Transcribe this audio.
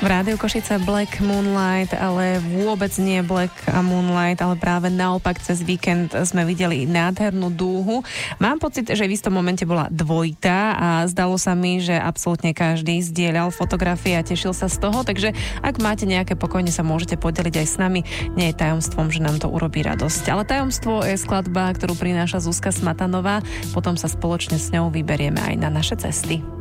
V Rádiu Košice Black Moonlight, ale vôbec nie Black a Moonlight, ale práve naopak cez víkend sme videli nádhernú dúhu. Mám pocit, že v istom momente bola dvojitá a zdalo sa mi, že absolútne každý zdieľal fotografie a tešil sa z toho, takže ak máte nejaké, pokojne sa môžete podeliť aj s nami. Nie je tajomstvom, že nám to urobí radosť. Ale tajomstvo je skladba, ktorú prináša Zuzka Smatanová. Potom sa spoločne s ňou vyberieme aj na naše cesty.